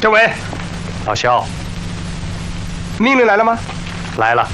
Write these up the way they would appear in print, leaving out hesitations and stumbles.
这位，老肖，命令来了吗？来了。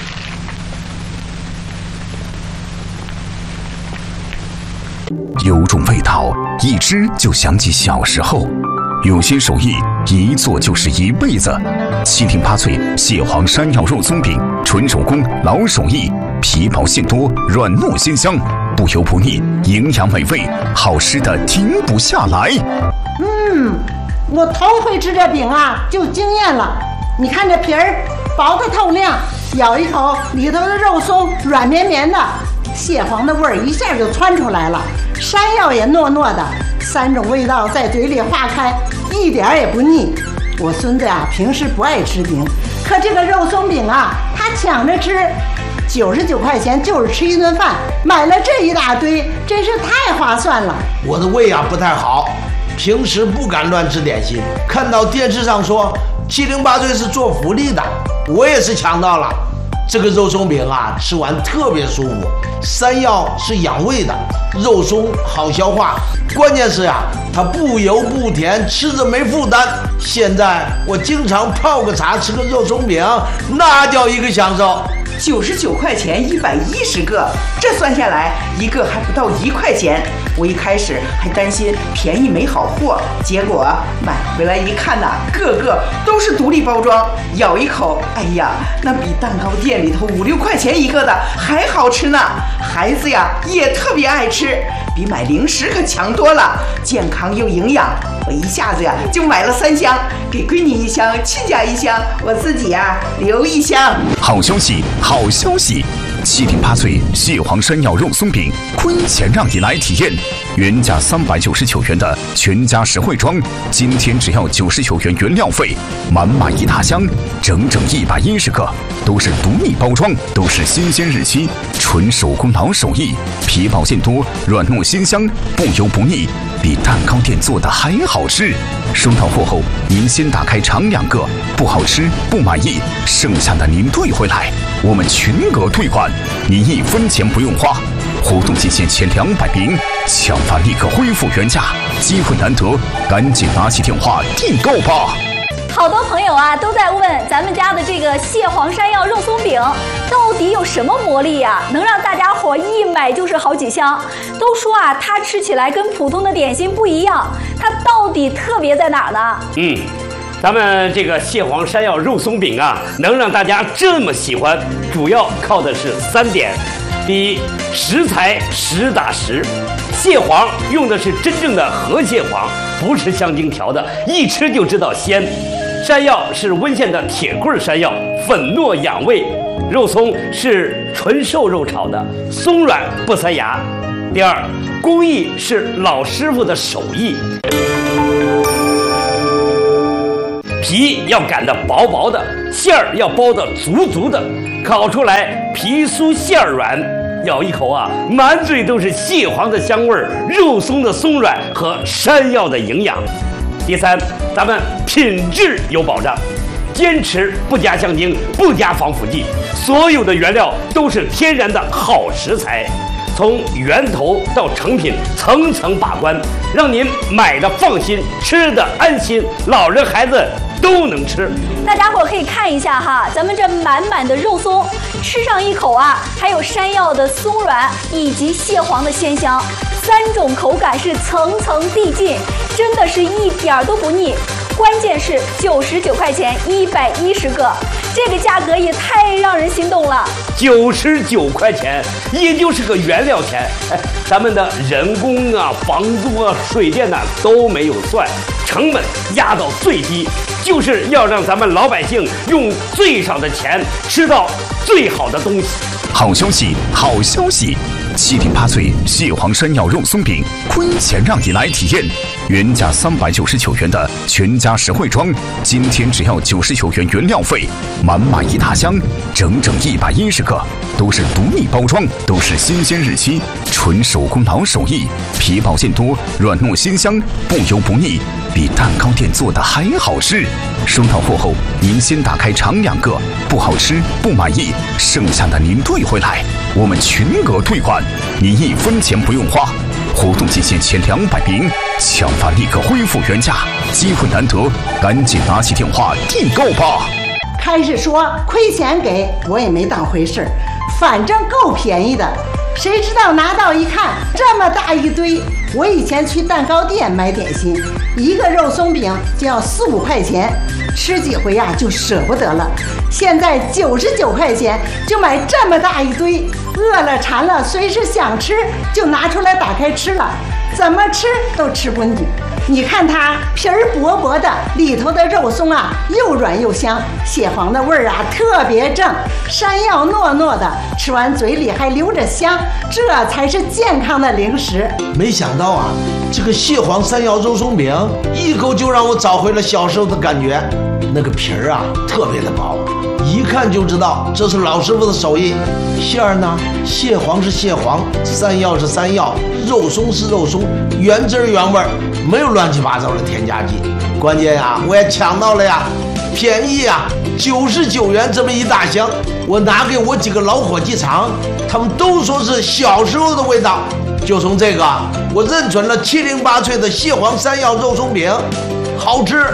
有种味道，一吃就想起小时候；有些手艺，一做就是一辈子。7顶8脆蟹黄山药肉松饼，纯手工老手艺，皮薄馅多，软糯鲜香，不油不腻，营养美味，好吃的停不下来。 我头回吃这饼啊，就惊艳了。你看这皮儿薄得透亮，咬一口，里头的肉松软绵绵的，蟹黄的味儿一下就窜出来了，山药也糯糯的，3种味道在嘴里化开，一点也不腻。我孙子啊，平时不爱吃饼，可这个肉松饼啊，他抢着吃，99块钱就是吃一顿饭，买了这一大堆，真是太划算了。 我的胃啊不太好，平时不敢乱吃点心，看到电视上说7顶8脆是做福利的，我也是抢到了。这个肉松饼啊，吃完特别舒服，山药是养胃的，肉松好消化，关键是呀，它不油不甜，吃着没负担。现在我经常泡个茶，吃个肉松饼，那叫一个享受。 99块钱110个，这算下来一个还不到1块钱。我一开始还担心便宜没好货，结果买回来一看呐，个个都是独立包装，咬一口，哎呀，那比蛋糕店里头5、6块钱一个的还好吃呢。孩子呀也特别爱吃，比买零食可强多了，健康又营养。我一下子呀就买了3箱，给闺女1箱，亲家1箱，我自己呀留1箱。 好消息，好消息！7顶8脆蟹黄山药肉松饼，亏钱让你来体验。原价399元的全家实惠装，今天只要99元原料费，满满一大箱，整整110个，都是独立包装，都是新鲜日期，纯手工老手艺，皮薄馅多，软糯鲜香，不油不腻，比蛋糕店做的还好吃。收到货后，您先打开尝2个，不好吃不满意，剩下的您退回来，我们全额退款，您1分钱不用花。活动期限前200名，抢饭立刻恢复原价，机会难得，赶紧拿起电话订购吧。 好多朋友啊都在问咱们家的这个蟹黄山药肉松饼到底有什么魔力呀，能让大家伙一买就是好几箱。都说啊，它吃起来跟普通的点心不一样，它到底特别在哪儿呢？ 咱们这个蟹黄山药肉松饼啊，能让大家这么喜欢，主要靠的是3点。第一，食材实打实，蟹黄用的是真正的河蟹黄，不是香精调的，一吃就知道鲜。山药是温县的铁棍山药，粉糯养胃。肉松是纯瘦肉炒的，松软不塞牙。第二，工艺是老师傅的手艺，皮要擀得薄薄的，馅儿要包得足足的，烤出来皮酥馅儿软，咬一口啊，满嘴都是蟹黄的香味儿，肉松的松软和山药的营养。第三，咱们品质有保障，坚持不加香精，不加防腐剂，所有的原料都是天然的好食材，从源头到成品层层把关，让您买的放心，吃的安心，老人孩子都能吃。 大家伙可以看一下哈，咱们这满满的肉松，吃上一口啊，还有山药的松软以及蟹黄的鲜香，3种口感是层层递进，真的是一点儿都不腻。关键是99块钱110个，这个价格也太让人心动了。 99块钱，也就是个原料钱，咱们的人工啊、房租啊、水电呐都没有算，成本压到最低，就是要让咱们老百姓用最少的钱吃到最好的东西。 好消息，好消息！7顶8脆蟹黄山药肉松饼，亏钱让你来体验。原价399元的全家实惠装，今天只要99元原料费，满满一大箱，整整110个，都是独立包装，都是新鲜日期，纯手工老手艺，皮薄馅多，软糯鲜香，不油不腻，比蛋糕店做的还好吃。收到货后，您先打开尝2个，不好吃不满意，剩下的您退回来，我们全额退款，您1分钱不用花。 活动期限前200名，抢发立刻恢复原价，机会难得，赶紧拿起电话订购吧。 开始说亏钱给我也没当回事儿，反正够便宜的。谁知道拿到一看，这么大一堆！我以前去蛋糕店买点心，一个肉松饼就要4、5块钱，吃几回呀就舍不得了。现在99块钱就买这么大一堆，饿了馋了，随时想吃就拿出来打开吃了，怎么吃都吃不腻。你看它皮儿薄薄的，里头的肉松啊又软又香，蟹黄的味儿啊特别正，山药糯糯的，吃完嘴里还留着香，这才是健康的零食。 没想到啊，这个蟹黄山药肉松饼一口就让我找回了小时候的感觉。那个皮儿啊特别的薄，一看就知道这是老师傅的手艺。馅儿呢，蟹黄是蟹黄，山药是山药，肉松是肉松，原汁原味儿，没有乱七八糟的添加剂。关键呀，我也抢到了呀，便宜呀，99元这么一大箱，我拿给我几个老伙计尝，他们都说是小时候的味道。就从这个，我认准了708脆的蟹黄山药肉松饼，好吃。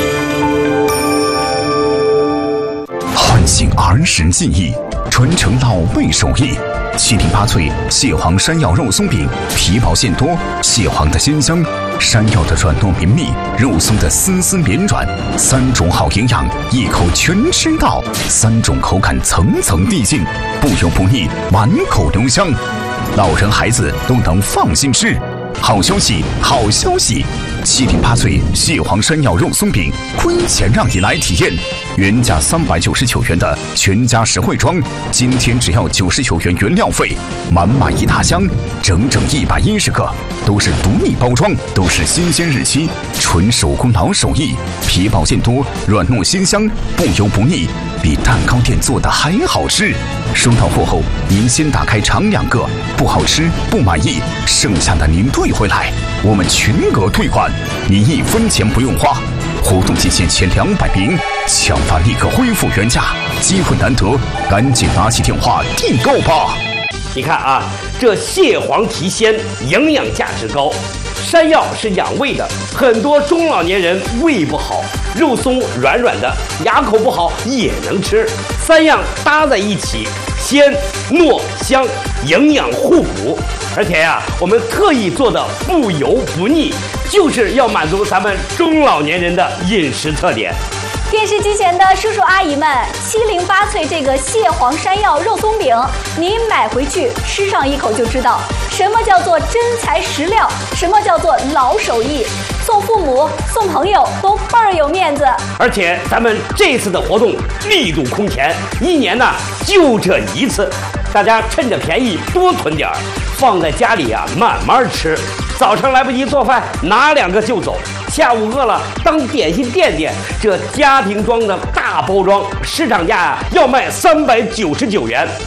唤醒儿时记忆，传承老辈手艺。708脆蟹黄山药肉松饼，皮薄馅多，蟹黄的鲜香，山药的软糯绵密，肉松的丝丝绵软，3种好营养，一口全吃到，3种口感层层递进，不油不腻，满口留香，老人孩子都能放心吃。好消息，好消息！708脆蟹黄山药肉松饼，亏钱让你来体验。原价399元的全家实惠装，今天只要99元原料费，满满一大箱，整整110个，都是独立包装，都是新鲜日期，纯手工老手艺，皮薄馅多，软糯鲜香，不油不腻，比蛋糕店做的还好吃。收到货后，您先打开尝2个，不好吃不满意，剩下的您退回来，我们全额退款，您1分钱不用花。活动期限前200名，抢发立刻恢复原价，机会难得，赶紧拿起电话订购吧。 你看啊，这蟹黄提鲜，营养价值高；山药是养胃的，很多中老年人胃不好，肉松软软的，牙口不好也能吃。3样搭在一起，鲜、糯、香，营养互补。而且呀，我们特意做的不油不腻，就是要满足咱们中老年人的饮食特点。 电视机前的叔叔阿姨们，708脆这个蟹黄山药肉松饼，您买回去吃上一口就知道什么叫做真材实料，什么叫做老手艺，送父母送朋友都倍儿有面子。 而且咱们这次的活动力度空前，1年呢就这一次，大家趁着便宜多囤点儿，放在家里啊慢慢吃。早上来不及做饭，拿2个就走；下午饿了，当点心垫垫。这家庭装的大包装，市场价要卖399元。